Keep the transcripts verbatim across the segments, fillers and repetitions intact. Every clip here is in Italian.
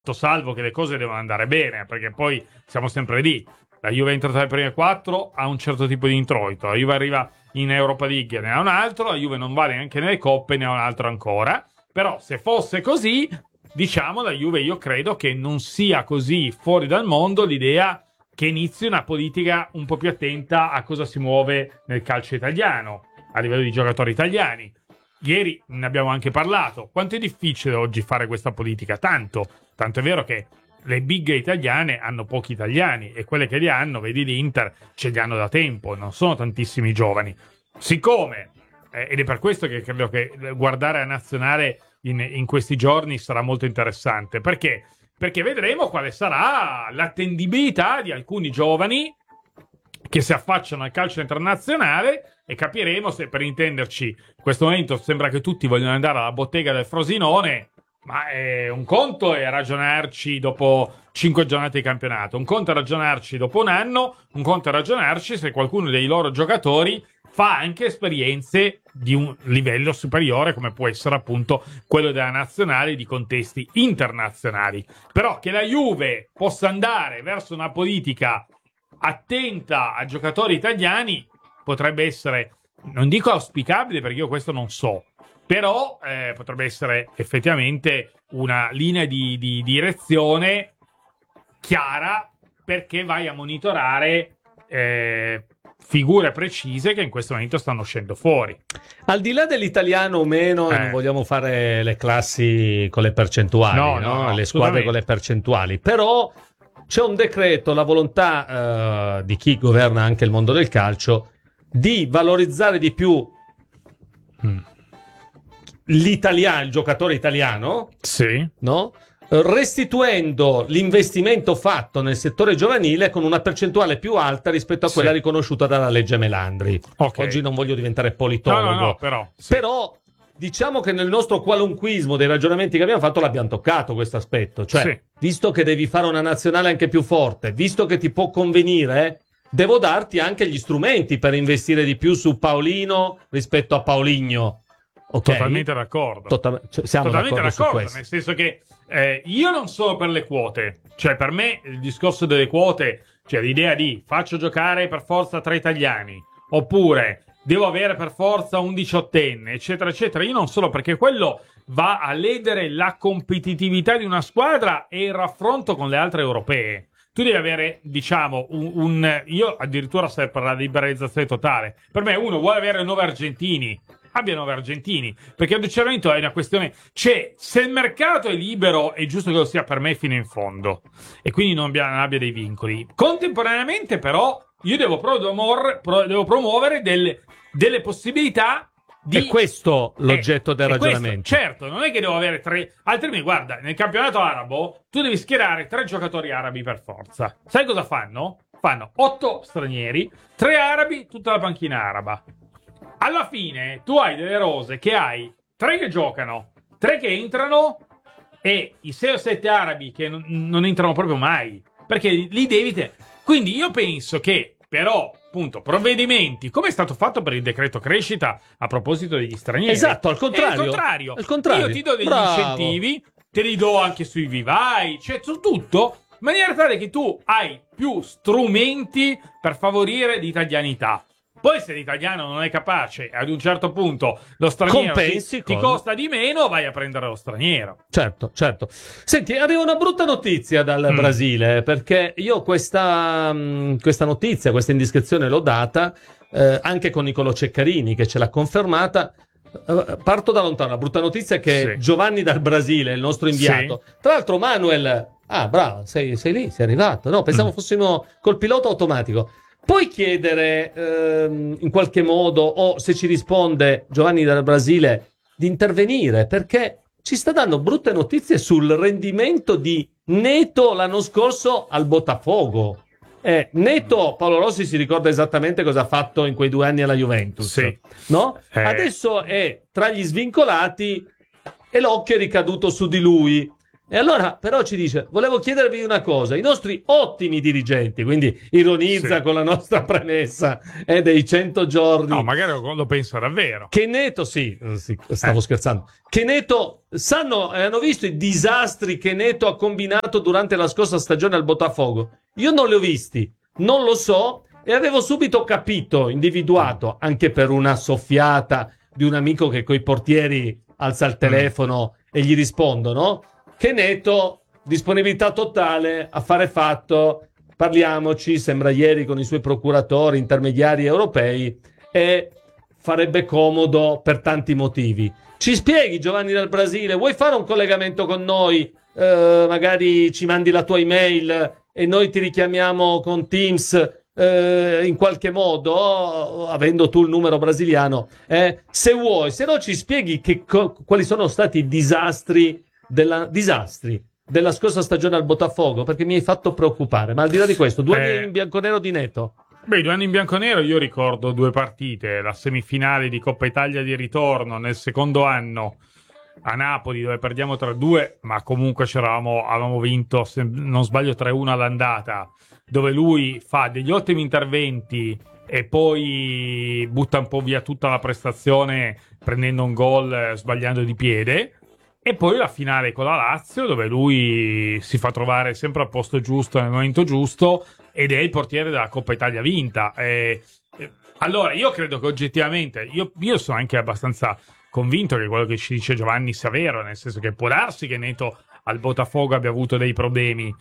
salvo che le cose devono andare bene, perché poi siamo sempre lì. La Juve entra tra le prime quattro, ha un certo tipo di introito, la Juve arriva in Europa League, ne ha un altro, la Juve non vale neanche nelle coppe, ne ha un altro ancora. Però se fosse così, diciamo, la Juve io credo che non sia così fuori dal mondo l'idea che inizi una politica un po' più attenta a cosa si muove nel calcio italiano, a livello di giocatori italiani. Ieri ne abbiamo anche parlato. Quanto è difficile oggi fare questa politica? Tanto. Tanto è vero che le big italiane hanno pochi italiani e quelle che li hanno, vedi l'Inter, ce li hanno da tempo, non sono tantissimi giovani. Siccome, eh, ed è per questo che credo che guardare la nazionale in, in questi giorni sarà molto interessante. Perché? Perché vedremo quale sarà l'attendibilità di alcuni giovani che si affacciano al calcio internazionale e capiremo se, per intenderci, in questo momento sembra che tutti vogliono andare alla bottega del Frosinone, ma è un conto è ragionarci dopo cinque giornate di campionato, un conto è ragionarci dopo un anno, un conto è ragionarci se qualcuno dei loro giocatori fa anche esperienze di un livello superiore, come può essere appunto quello della nazionale, di contesti internazionali. Però che la Juve possa andare verso una politica attenta a giocatori italiani potrebbe essere, non dico auspicabile perché io questo non so, però eh, potrebbe essere effettivamente una linea di, di direzione chiara, perché vai a monitorare eh, figure precise che in questo momento stanno uscendo fuori. Al di là dell'italiano o meno, eh. non vogliamo fare le classi con le percentuali, no, no? No, no, le squadre con le percentuali, però c'è un decreto, la volontà uh, di chi governa anche il mondo del calcio di valorizzare di più mm. l'italiano, il giocatore italiano, sì, no? Restituendo l'investimento fatto nel settore giovanile con una percentuale più alta rispetto a quella sì. riconosciuta dalla legge Melandri. Okay. Oggi non voglio diventare politologo, no, no, no, però, sì. però diciamo che nel nostro qualunquismo dei ragionamenti che abbiamo fatto l'abbiamo toccato questo aspetto, cioè sì. visto che devi fare una nazionale anche più forte, visto che ti può convenire, devo darti anche gli strumenti per investire di più su Paolino rispetto a Paulinho. Okay. Totalmente d'accordo. Total- cioè, siamo Totalmente d'accordo, d'accordo, su nel senso che eh, io non sono per le quote, cioè per me il discorso delle quote, cioè l'idea di faccio giocare per forza tre italiani, oppure devo avere per forza un diciottenne, eccetera, eccetera, io non sono, perché quello va a ledere la competitività di una squadra e il raffronto con le altre europee. Tu devi avere, diciamo, un... un io addirittura se per la liberalizzazione totale, per me uno vuole avere nove argentini, abbia nove argentini, perché il decentramento è una questione, cioè se il mercato è libero è giusto che lo sia per me fino in fondo e quindi non abbia, non abbia dei vincoli. Contemporaneamente però io devo promuovere, pro, devo promuovere delle, delle possibilità di... È questo l'oggetto eh, del ragionamento. Questo, certo, non è che devo avere tre... Altrimenti, guarda, nel campionato arabo tu devi schierare tre giocatori arabi per forza. Sai cosa fanno? Fanno otto stranieri, tre arabi, tutta la panchina araba. Alla fine tu hai delle rose che hai tre che giocano, tre che entrano e i sei o sette arabi che non, non entrano proprio mai, perché li devi te. Quindi io penso che però appunto provvedimenti come è stato fatto per il decreto crescita a proposito degli stranieri, esatto, al contrario, al contrario. Al contrario. Io ti do degli Bravo. incentivi, te li do anche sui vivai, cioè su tutto, in maniera tale che tu hai più strumenti per favorire l'italianità. Poi se l'italiano non è capace, ad un certo punto lo straniero ti, ti costa di meno, vai a prendere lo straniero. Certo, certo. Senti, arriva una brutta notizia dal mm. Brasile, perché io questa, questa notizia, questa indiscrezione l'ho data eh, anche con Nicolò Ceccarini, che ce l'ha confermata. Uh, parto da lontano. La brutta notizia è che sì. Giovanni dal Brasile, il nostro inviato, sì. tra l'altro Manuel, ah bravo, sei, sei lì, sei arrivato. No, pensavo mm. fossimo col pilota automatico. Puoi chiedere ehm, in qualche modo, o se ci risponde Giovanni dal Brasile, di intervenire, perché ci sta dando brutte notizie sul rendimento di Neto l'anno scorso al Botafogo. Eh, Neto, Paolo Rossi si ricorda esattamente cosa ha fatto in quei due anni alla Juventus, sì. no? Eh. Adesso è tra gli svincolati e l'occhio è ricaduto su di lui. E allora però ci dice, volevo chiedervi una cosa, i nostri ottimi dirigenti, quindi ironizza Sì. con la nostra premessa eh, dei cento giorni. No, magari lo, lo pensa davvero. Che Neto, sì, sì stavo Eh. scherzando, che Neto, sanno, eh, hanno visto i disastri che Neto ha combinato durante la scorsa stagione al Botafogo? Io non li ho visti, non lo so, e avevo subito capito, individuato, anche per una soffiata di un amico che coi portieri alza il telefono mm. e gli rispondono, che Neto, disponibilità totale, affare fatto, parliamoci, sembra ieri con i suoi procuratori, intermediari europei, e farebbe comodo per tanti motivi. Ci spieghi, Giovanni dal Brasile, vuoi fare un collegamento con noi? Eh, magari ci mandi la tua email e noi ti richiamiamo con Teams eh, in qualche modo, avendo tu il numero brasiliano. Eh, se vuoi, se no ci spieghi che co- quali sono stati i disastri della, disastri della scorsa stagione al Botafogo, perché mi hai fatto preoccupare. Ma al di là di questo, due Eh. anni in bianconero di Neto. Beh, due anni in bianconero io ricordo due partite, la semifinale di Coppa Italia di ritorno nel secondo anno a Napoli dove perdiamo tre a due, ma comunque c'eravamo, avevamo vinto, se non sbaglio, tre a uno all'andata, dove lui fa degli ottimi interventi e poi butta un po' via tutta la prestazione prendendo un gol eh, sbagliando di piede. E poi la finale con la Lazio, dove lui si fa trovare sempre al posto giusto nel momento giusto ed è il portiere della Coppa Italia vinta. E, e, allora, io credo che oggettivamente, io, io sono anche abbastanza convinto che quello che ci dice Giovanni sia vero, nel senso che può darsi che Neto al Botafogo abbia avuto dei problemi.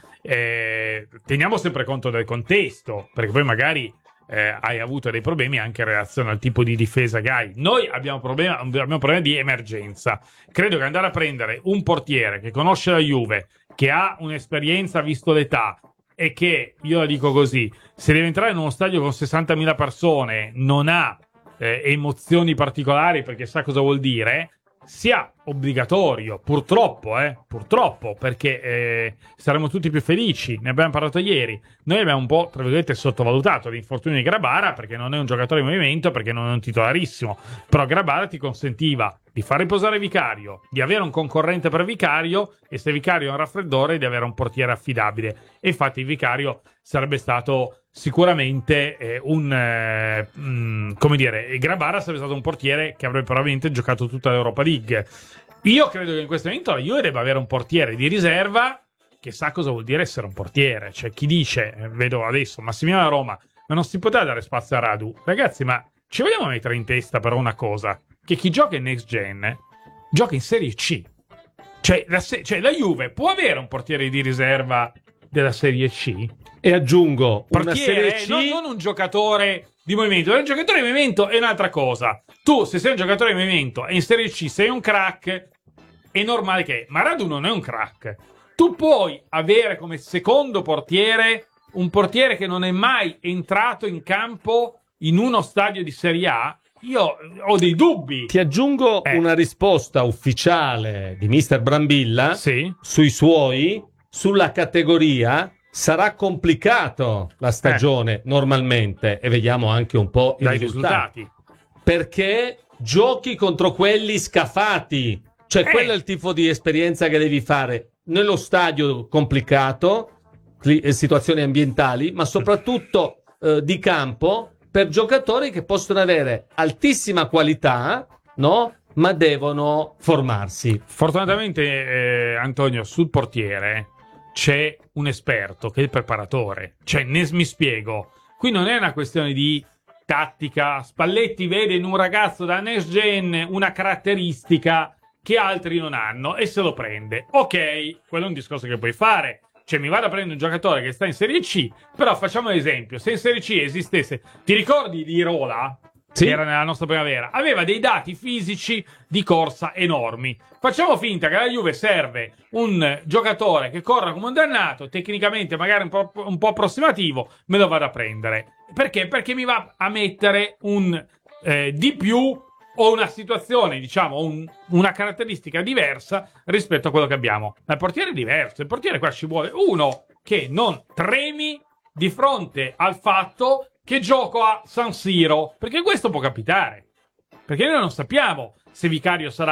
Eh, teniamo sempre conto del contesto, perché poi magari Eh, hai avuto dei problemi anche in relazione al tipo di difesa che hai. Noi abbiamo, problema, abbiamo un problema di emergenza. Credo che andare a prendere un portiere che conosce la Juve, che ha un'esperienza visto l'età e che, io la dico così, se deve entrare in uno stadio con sessantamila persone, non ha eh, emozioni particolari perché sa cosa vuol dire, sia obbligatorio, purtroppo, eh, purtroppo, perché eh, saremmo tutti più felici, ne abbiamo parlato ieri. Noi abbiamo un po', tra virgolette, sottovalutato l'infortunio di Grabara perché non è un giocatore in movimento, perché non è un titolarissimo, però Grabara ti consentiva di far riposare Vicario, di avere un concorrente per Vicario e se Vicario è un raffreddore di avere un portiere affidabile. E infatti il Vicario sarebbe stato sicuramente eh, un eh, mh, come dire, Grabara sarebbe stato un portiere che avrebbe probabilmente giocato tutta l'Europa League. Io credo che in questo momento la Juve debba avere un portiere di riserva che sa cosa vuol dire essere un portiere. Cioè chi dice, eh, vedo adesso Massimiliano da Roma, ma non si poteva dare spazio a Radu. Ragazzi, ma ci vogliamo mettere in testa però una cosa, che chi gioca in Next Gen eh, gioca in Serie C. Cioè la, se- cioè la Juve può avere un portiere di riserva della Serie C? E aggiungo, una Portiere, Serie C... non, non un giocatore di movimento. Un giocatore di movimento è un'altra cosa. Tu, se sei un giocatore di movimento e in Serie C sei un crack, è normale che... Ma Radu non è un crack. Tu puoi avere come secondo portiere un portiere che non è mai entrato in campo in uno stadio di Serie A? Io ho dei dubbi. Ti aggiungo eh. una risposta ufficiale di mister Brambilla sì. sui suoi, sulla categoria. Sarà complicato la stagione eh. normalmente e vediamo anche un po' i dai risultati. risultati. Perché giochi contro quelli scafati. Cioè eh. quello è il tipo di esperienza che devi fare nello stadio complicato, situazioni ambientali, ma soprattutto eh, di campo per giocatori che possono avere altissima qualità, no? Ma devono formarsi. Fortunatamente, eh, Antonio, sul portiere c'è un esperto che è il preparatore. Cioè, ne mi spiego. Qui non è una questione di tattica. Spalletti vede in un ragazzo da Next Gen una caratteristica che altri non hanno e se lo prende. Ok, quello è un discorso che puoi fare. Cioè, mi vado a prendere un giocatore che sta in Serie C, però facciamo l'esempio. Se in Serie C esistesse... Ti ricordi di Irola? Sì. Che era nella nostra primavera, aveva dei dati fisici di corsa enormi. Facciamo finta che alla Juve serve un giocatore che corra come un dannato, tecnicamente magari un po', un po' approssimativo, me lo vado a prendere. Perché? Perché mi va a mettere un eh, di più o una situazione, diciamo, un, una caratteristica diversa rispetto a quello che abbiamo. Ma il portiere è diverso, il portiere qua ci vuole uno che non tremi di fronte al fatto che gioco a San Siro, perché questo può capitare, perché noi non sappiamo se Vicario sarà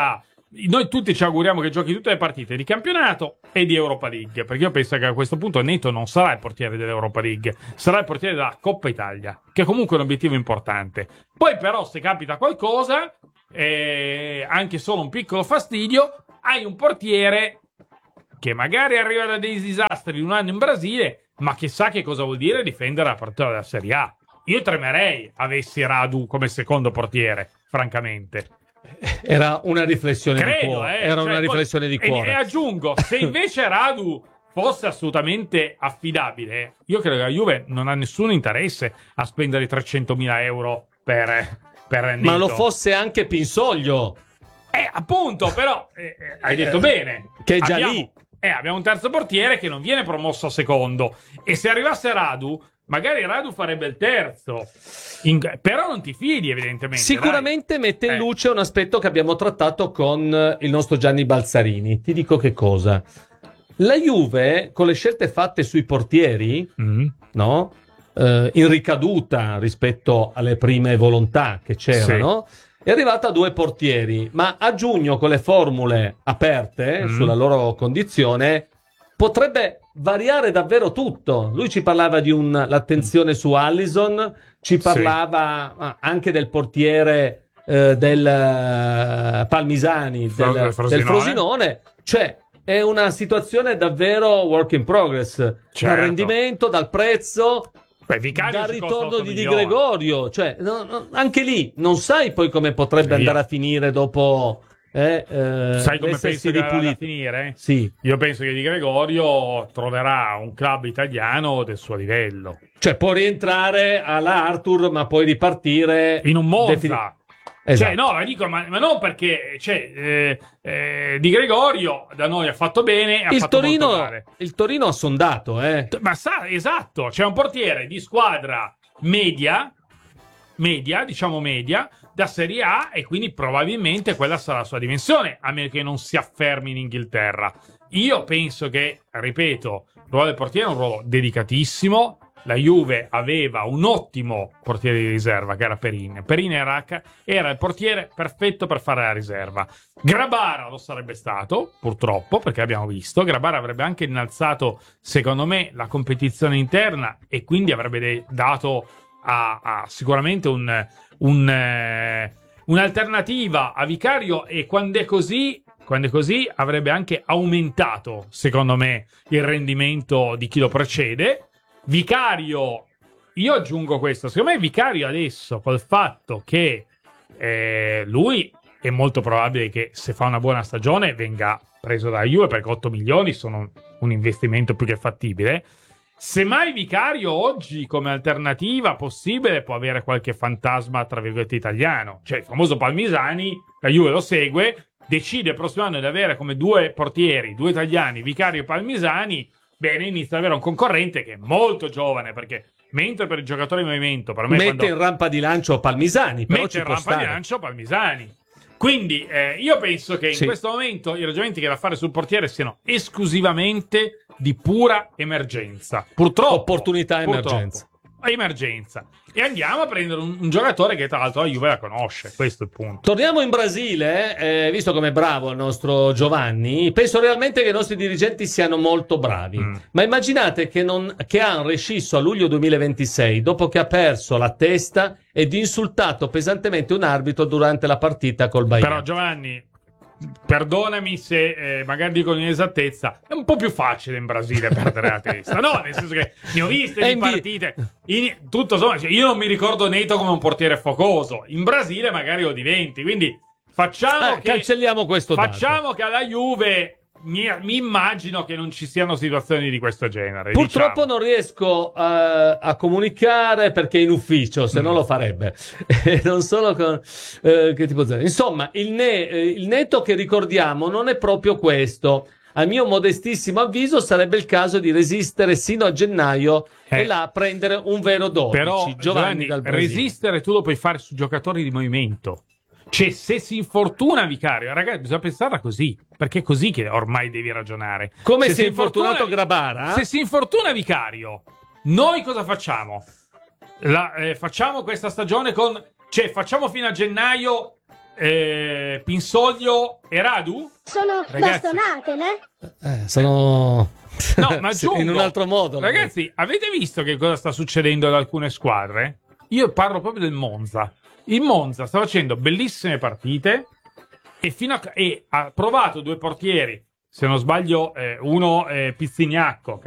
noi tutti ci auguriamo che giochi tutte le partite di campionato e di Europa League, perché io penso che a questo punto Neto non sarà il portiere dell'Europa League, sarà il portiere della Coppa Italia, che è comunque un obiettivo importante. Poi però se capita qualcosa, eh, anche solo un piccolo fastidio, hai un portiere che magari arriva da dei disastri di un anno in Brasile, ma che sa che cosa vuol dire difendere la partita della Serie A. Io tremerei avessi Radu come secondo portiere, francamente. Era una riflessione Credo, di cuore. Eh, Era cioè, una riflessione poi, di cuore. E, e aggiungo, se invece Radu fosse assolutamente affidabile, io credo che la Juve non ha nessun interesse a spendere trecentomila euro per, per Neto. Ma lo fosse anche Pinsoglio. Eh, appunto, però, eh, eh, hai detto bene. Che è già abbiamo, lì. Eh, abbiamo un terzo portiere che non viene promosso a secondo. E se arrivasse Radu, magari Radu farebbe il terzo. In, però non ti fidi, evidentemente. Sicuramente dai. mette in eh. luce un aspetto che abbiamo trattato con il nostro Gianni Balzarini. Ti dico che cosa. La Juve, con le scelte fatte sui portieri, Mm. no? Eh, in ricaduta rispetto alle prime volontà che c'erano, sì. È arrivata a due portieri, ma a giugno con le formule aperte mm. sulla loro condizione potrebbe variare davvero tutto. Lui ci parlava di un, l'attenzione su Allison, ci parlava sì. anche del portiere eh, del uh, Palmisani, Fro- del, Frosinone. del Frosinone, cioè è una situazione davvero work in progress, certo. Dal rendimento, dal prezzo, Beh, Vicario dal ritorno di Di milioni. Gregorio, cioè no, no, anche lì non sai poi come potrebbe sì. andare a finire dopo eh, eh, sai come penso che vada a finire? Sì. Io penso che Di Gregorio troverà un club italiano del suo livello, cioè può rientrare alla Arthur ma poi ripartire in un Monza defini- Esatto. Cioè, no, ma dico, ma, ma non perché cioè, eh, eh, Di Gregorio da noi ha fatto bene, ha il fatto Torino, molto male. Il Torino ha sondato, eh. Ma sa, esatto, c'è un portiere di squadra media, media, diciamo media, da Serie A, e quindi probabilmente quella sarà la sua dimensione, a meno che non si affermi in Inghilterra. Io penso che, ripeto, il ruolo del portiere è un ruolo dedicatissimo. La Juve aveva un ottimo portiere di riserva che era Perin. Perin era, era il portiere perfetto per fare la riserva. Grabara lo sarebbe stato, purtroppo, perché abbiamo visto. Grabara avrebbe anche innalzato, secondo me, la competizione interna e quindi avrebbe de- dato a, a sicuramente un, un, eh, un'alternativa a Vicario, e quando è così... Quando è così avrebbe anche aumentato, secondo me, il rendimento di chi lo precede. Vicario, io aggiungo questo, secondo me Vicario adesso, col fatto che eh, lui è molto probabile che se fa una buona stagione venga preso dalla Juve, perché otto milioni sono un investimento più che fattibile. Semmai Vicario oggi come alternativa possibile può avere qualche fantasma tra virgolette italiano, cioè il famoso Palmisani, la Juve lo segue, decide il prossimo anno di avere come due portieri, due italiani, Vicario e Palmisani. Bene, inizia ad avere un concorrente che è molto giovane, perché mentre per il giocatore in movimento per me mette quando... in rampa di lancio Palmisani, però mette ci in può rampa stare. di lancio Palmisani. Quindi eh, io penso che in sì. questo momento i ragionamenti che da fare sul portiere siano esclusivamente di pura emergenza. Purtroppo. Opportunità purtroppo, emergenza. Emergenza. E andiamo a prendere un, un giocatore che tra l'altro la Juve la conosce. Questo è il punto. Torniamo in Brasile, eh, visto come è bravo il nostro Giovanni. Penso realmente che i nostri dirigenti siano molto bravi. Mm. Ma immaginate che, non, che hanno rescisso a luglio duemilaventisei, dopo che ha perso la testa ed insultato pesantemente un arbitro durante la partita col Bahia. Però Giovanni, perdonami se eh, magari dico un'inesattezza, è un po' più facile in Brasile perdere la testa, no? Nel senso che ne ho viste di invi- partite, in, tutto insomma, cioè, io non mi ricordo Neto come un portiere focoso, in Brasile magari lo diventi, quindi facciamo ah, che cancelliamo questo facciamo dato. che alla Juve mi, mi immagino che non ci siano situazioni di questo genere. Purtroppo diciamo. non riesco uh, a comunicare perché è in ufficio, se mm. no lo farebbe. Non solo con uh, che tipo di... Insomma, il, ne- il netto che ricordiamo non è proprio questo. A mio modestissimo avviso sarebbe il caso di resistere sino a gennaio eh. e là prendere un vero dodici. Però Giovanni, Giovanni, dal Brasile. resistere tu lo puoi fare su giocatori di movimento. Cioè, se si infortuna Vicario, ragazzi, bisogna pensarla così, perché è così che ormai devi ragionare. Come se si è infortunato Grabara? Se si infortuna Vicario, noi cosa facciamo? La, eh, facciamo questa stagione con... Cioè, facciamo fino a gennaio eh, Pinsoglio e Radu? Sono Ragazzi. bastonate, né? Eh, sono... No, ma Sì, aggiungo, in un altro modo. ragazzi, avete visto che cosa sta succedendo ad alcune squadre? Io parlo proprio del Monza. Il Monza sta facendo bellissime partite e, fino a, e ha provato due portieri, se non sbaglio, eh, uno è Pizzignacco,